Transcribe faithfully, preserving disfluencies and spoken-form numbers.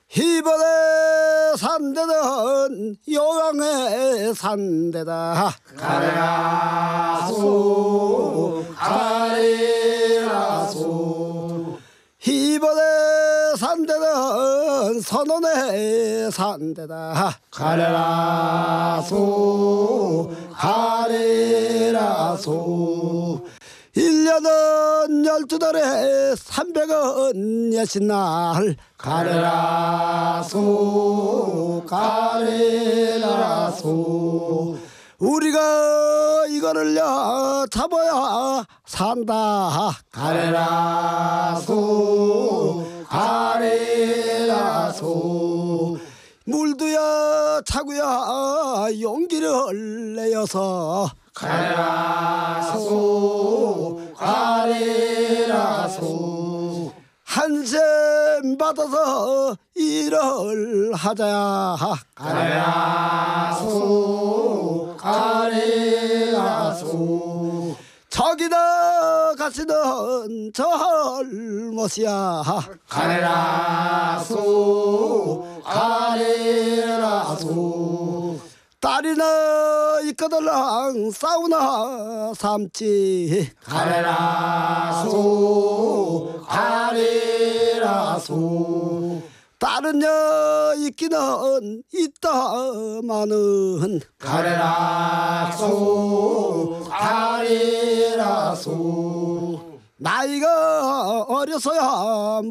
이번에 산대는 요양의 산대다. 가래라소 가래라소. 이번에 산대는 선원의 산대다. 가래라소 가래라소. 일 년은 열두 달에 삼백은 여신날. 가래라소 가래라소. 우리가 이거를요 잡아야 산다. 가래라소 가래라소. 물도야 차고야 용기를 내어서. 가래라소 가래라소. 한샘 받아서 일을 하자. 가래라소 가래라소. 저기다 가시는 젊으시야. 가래라소 가래라소. 딸이나 이꺼들랑 싸우나 삼지. 가래라소 가래라소. 딸은요 있기는 있다마는. 가래라소 가래라소. 나이가 어려서야